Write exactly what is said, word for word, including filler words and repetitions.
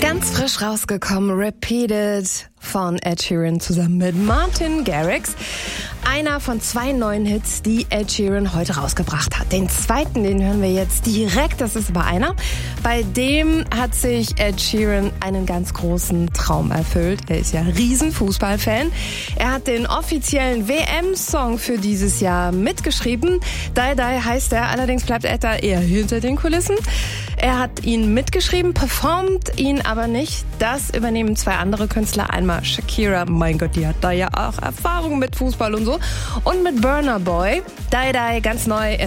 Ganz frisch rausgekommen, Repeated von Ed Sheeran zusammen mit Martin Garrix. Einer von zwei neuen Hits, die Ed Sheeran heute rausgebracht hat. Den zweiten, den hören wir jetzt direkt, das ist aber einer. Bei dem hat sich Ed Sheeran einen ganz großen Traum erfüllt. Er ist ja Riesenfußballfan. Er hat den offiziellen W M-Song für dieses Jahr mitgeschrieben. Die Die heißt er, allerdings bleibt Ed da eher hinter den Kulissen. Er hat ihn mitgeschrieben, performt ihn aber nicht. Das übernehmen zwei andere Künstler. Einmal Shakira, mein Gott, die hat da ja auch Erfahrung mit Fußball und so. Und mit Burna Boy. Die Die ganz neu in